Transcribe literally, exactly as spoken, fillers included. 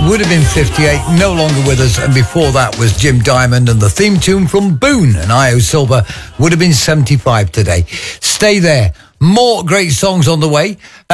would have been fifty-eight, no longer with us, and before that was Jim Diamond and the theme tune from Boone, and I O Silver would have been seventy-five today. Stay there. More great songs on the way.